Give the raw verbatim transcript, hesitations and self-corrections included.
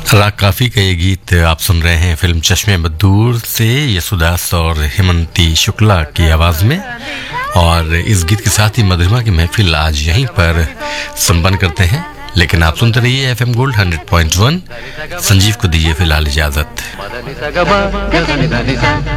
राग काफ़ी का ये गीत आप सुन रहे हैं फिल्म चश्मे बदूर से यशुदास और हेमंती शुक्ला की आवाज़ में। और इस गीत के साथ ही मधुरिमा की महफिल आज यहीं पर संपन्न करते हैं, लेकिन आप सुनते रहिए FM gold hundred point one. Sanjeev को दीजिए फिलहाल इजाज़त।